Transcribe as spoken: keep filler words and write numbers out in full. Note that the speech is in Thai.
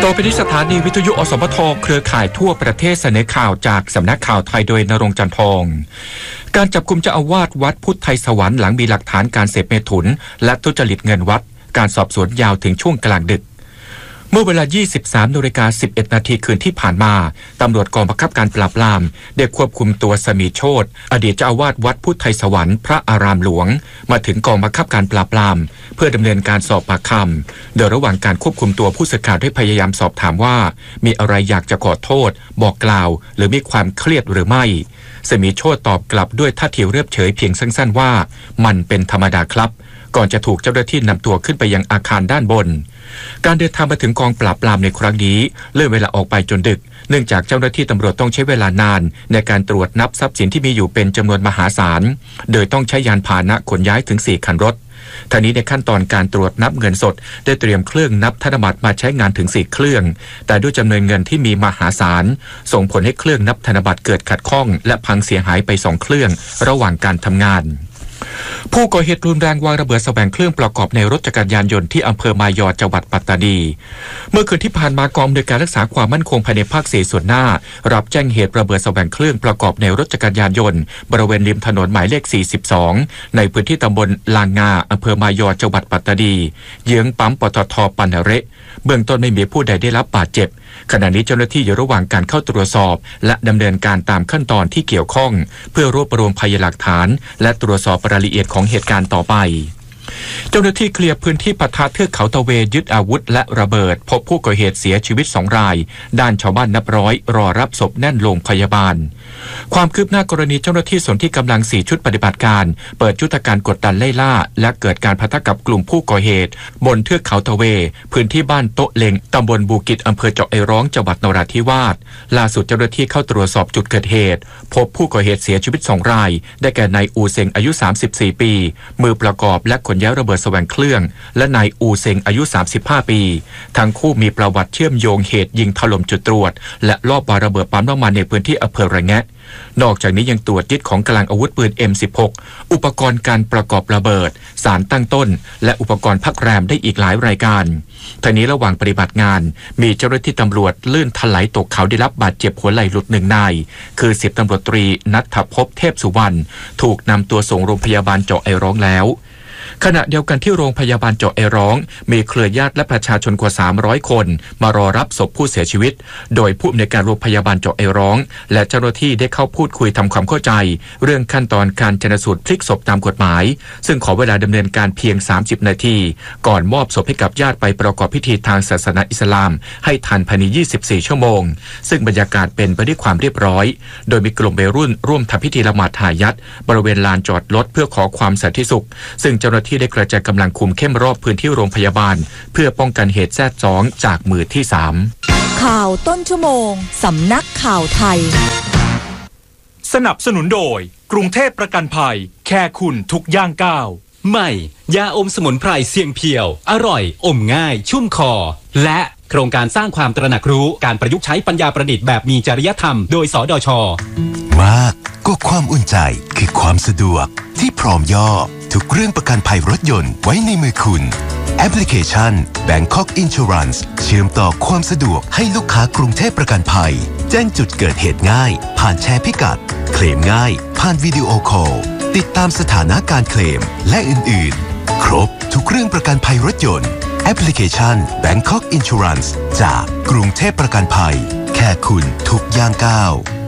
ต่อไปที่สถานีวิทยุอสมทเครือข่ายทั่วประเทศเสนอข่าวจากสำนักข่าวไทยโดยณรงค์จันทองการจับกุมเจ้าอาวาสวัดพุทธไทยสวรรค์หลังมีหลักฐานการเสพเมถุนและทุจริตเงินวัดการสอบสวนยาวถึงช่วงกลางดึกเมื่อเวลา ยี่สิบสามนาฬิกาสิบเอ็ดนาทีคืนที่ผ่านมาตำรวจกองบังคับการปราบปรามได้ควบคุมตัวสมีโชติอดีตเจ้าอาวาสวัดพุทธไทยสวรรค์พระอารามหลวงมาถึงกองบังคับการปราบปรามเพื่อดำเนินการสอบปากคำโดยระหว่างการควบคุมตัวผู้สื่อข่าวได้พยายามสอบถามว่ามีอะไรอยากจะขอโทษบอกกล่าวหรือมีความเครียดหรือไม่สมีโชติตอบกลับด้วยท่าทีเรียบเฉยเพียงสั้นๆว่ามันเป็นธรรมดาครับก่อนจะถูกเจ้าหน้าที่นำตัวขึ้นไปยังอาคารด้านบนการเดินทางมาถึงกองปราบปรามในครั้งนี้เลื่อนเวลาออกไปจนดึกเนื่องจากเจ้าหน้าที่ตำรวจต้องใช้เวลานานในการตรวจนับทรัพย์สินที่มีอยู่เป็นจำนวนมหาศาลโดยต้องใช้ยานพาหนะขนย้ายถึงสี่คันรถทั้งนี้ในขั้นตอนการตรวจนับเงินสดได้เตรียมเครื่องนับธนบัตรมาใช้งานถึงสี่เครื่องแต่ด้วยจำนวนเงินที่มีมหาศาลส่งผลให้เครื่องนับธนบัตรเกิดขัดข้องและพังเสียหายไปสองเครื่องระหว่างการทำงานผู้ก่อเหตุรุนแรงวางระเบิดแสวงเครื่องประกอบในรถจักรยานยนต์ที่อำเภอมายอจังหวัดปัตตานีเมื่อคืนที่ผ่านมากองอำนวยการรักษาความมั่นคงภายในภาคสี่ส่วนหน้ารับแจ้งเหตุระเบิดแสวงเครื่องประกอบในรถจักรยานยนต์บริเวณริมถนนหมายเลขสี่สิบสองในพื้นที่ตำบลลางงาอำเภอมายอจังหวัดปัตตานีเยื้องปั๊มปตท.ปันเระเบื้องต้นไม่มีผู้ใดได้รับบาดเจ็บขณะนี้เจ้าหน้าที่อยู่ระหว่างการเข้าตรวจสอบและดำเนินการตามขั้นตอนที่เกี่ยวข้องเพื่อรวบรวมพยานหลักฐานและตรวจสอบรายละเอียดของเหตุการณ์ต่อไปเจ้าหน้าที่เคลียร์พื้นที่ปะทะเทือกเขาตะเวยึดอาวุธและระเบิดพบผู้ก่อเหตุเสียชีวิตสองรายด้านชาวบ้านนับร้อยรอรับศพแน่นโรงพยาบาลความคืบหน้ากรณีเจ้าหน้าที่ส่วนที่กำลังสี่ชุดปฏิบัติการเปิดยุทธการกดดันไล่ล่าและเกิดการปะทะกับกลุ่มผู้ก่อเหตุบนเทือกเขาตะเวพื้นที่บ้านโต๊ะเลงตำบลบูกิจอำเภอเจาะไอร้องจังหวัดนราธิวาสล่าสุดเจ้าหน้าที่เข้าตรวจสอบจุดเกิดเหตุพบผู้ก่อเหตุเสียชีวิตสองรายได้แก่นายอูเซงอายุสามสิบสี่ปีมือประกอบและขนย้ายระเบิดแสวงเครื่องและนายอูเซงอายุสามสิบห้าปีทั้งคู่มีประวัติเชื่อมโยงเหตุยิงถล่มจุดตรวจและลอบวางระเบิดปั๊มน้ำมันในพื้นที่อำเภอระแงะนอกจากนี้ยังตรวจยึดของกลางอาวุธปืน เอ็ม สิบหก อุปกรณ์การประกอบระเบิดสารตั้งต้นและอุปกรณ์พักแรมได้อีกหลายรายการทั้งนี้ระหว่างปฏิบัติงานมีเจ้าหน้าที่ตำรวจลื่นถลายตกเขาได้รับบาดเจ็บหัวไหล่หลุดหนึ่งนายคือสิบตำรวจตรีณัฐภพเทพสุวรรณถูกนำตัวส่งโรงพยาบาลเจาะไอร้องแล้วขณะเดียวกันที่โรงพยาบาลเจาะไอร้องมีเครือญาติและประชาชนกว่าสามร้อยคนมารอรับศพผู้เสียชีวิตโดยผู้อำนวยการโรงพยาบาลเจาะไอร้องและเจ้าหน้าที่ได้เข้าพูดคุยทำความเข้าใจเรื่องขั้นตอนการชันสูตรพลิกศพตามกฎหมายซึ่งขอเวลาดำเนินการเพียงสามสิบนาทีก่อนมอบศพให้กับญาติไปประกอบพิธีทางศาสนาอิสลามให้ทันภายในยี่สิบสี่ชั่วโมงซึ่งบรรยากาศเป็นไปด้วยความเรียบร้อยโดยมีกลุ่มวัยรุ่นร่วมทำพิธีละหมาดทายัดบริเวณลานจอดรถเพื่อขอความสันติสุขซึ่งเจ้าหน้าที่ได้กระจายกำลังคุมเข้มรอบพื้นที่โรงพยาบาลเพื่อป้องกันเหตุแทรกซ้อนจากมือที่สามข่าวต้นชั่วโมงสำนักข่าวไทยสนับสนุนโดยกรุงเทพประกันภัยแค่คุณทุกย่างก้าวใหม่ยาอมสมุนไพรเสี่ยงเพียวอร่อยอมง่ายชุ่มคอและโครงการสร้างความตระหนักรู้การประยุกต์ใช้ปัญญาประดิษฐ์แบบมีจริยธรรมโดยสดช. มากก็ความอุ่นใจคือความสะดวกที่พร้อมย่อทุกเรื่องประกันภัยรถยนต์ไว้ในมือคุณแอปพลิเคชัน Bangkok Insurance เชื่อมต่อความสะดวกให้ลูกค้ากรุงเทพประกันภัยแจ้งจุดเกิดเหตุง่ายผ่านแชร์พิกัดเคลมง่ายผ่านวิดีโอคอลติดตามสถานะการเคลมและอื่นๆครบทุกเรื่องประกันภัยรถยนต์แอปพลิเคชัน Bangkok Insurance จากกรุงเทพประกันภัยแค่คุณทุกย่างก้าว